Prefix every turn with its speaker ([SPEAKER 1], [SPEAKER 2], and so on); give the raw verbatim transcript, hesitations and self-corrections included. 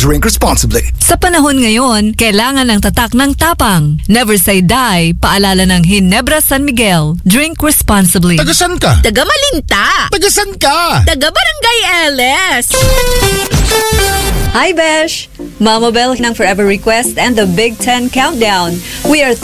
[SPEAKER 1] Drink responsibly.
[SPEAKER 2] Sa panahon ngayon, kailangan ng tatak ng tapang. Never say die, paalala ng Ginebra San Miguel. Drink responsibly.
[SPEAKER 3] Tagasan ka?
[SPEAKER 4] Taga Malinta.
[SPEAKER 3] Tagasan ka?
[SPEAKER 4] Taga Barangay L S.
[SPEAKER 2] Hi, Besh! Mama Bell ng Forever Request and the Big Ten Countdown. We are